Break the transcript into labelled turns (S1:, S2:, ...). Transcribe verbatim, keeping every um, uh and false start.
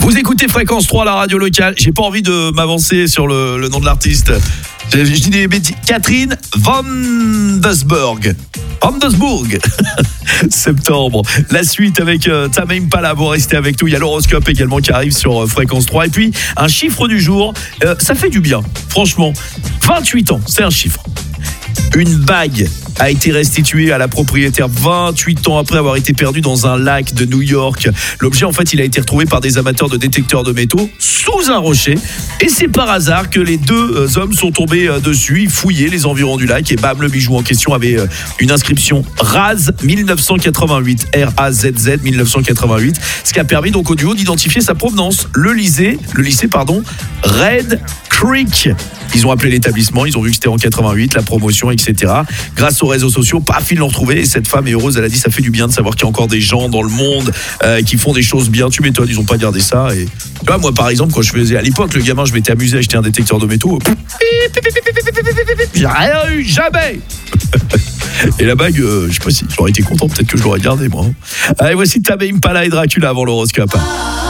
S1: Vous écoutez Fréquence trois, la radio locale. J'ai pas envie de m'avancer sur le, le nom de l'artiste. Je, je dis des bêtises. Catherine Vandesburg. Vandesburg. Septembre. La suite avec euh, Tame Impala. Vous restez avec nous. Il y a l'horoscope également qui arrive sur euh, Fréquence trois. Et puis, un chiffre du jour. Euh, ça fait du bien, franchement. vingt-huit ans, c'est un chiffre. Une bague a été restituée à la propriétaire vingt-huit ans après avoir été perdue dans un lac de New York. L'objet, en fait, il a été retrouvé par des amateurs de détecteurs de métaux sous un rocher. Et c'est par hasard que les deux hommes sont tombés dessus. Ils fouillaient les environs du lac et bam, le bijou en question avait une inscription Raz mille neuf cent quatre-vingt-huit. R A Z Z mille neuf cent quatre-vingt-huit. Ce qui a permis donc au duo d'identifier sa provenance. Le lycée, le lycée, pardon, Red Creek. Ils ont appelé l'établissement, ils ont vu que c'était en quatre-vingt-huit, la promotion, et cetera. Grâce aux réseaux sociaux, paf, ils l'ont retrouvé. Et cette femme est heureuse, elle a dit ça fait du bien de savoir qu'il y a encore des gens dans le monde euh, qui font des choses bien. Tu m'étonnes, ils n'ont pas gardé ça. Et tu vois, moi par exemple, quand je faisais à l'époque, le gamin, je m'étais amusé à acheter un détecteur de métaux. J'ai rien eu, jamais. Et la bague, euh, je sais pas si j'aurais été content, peut-être que je l'aurais gardée moi. Allez, voici Tame Impala et Dracula avant l'horoscope.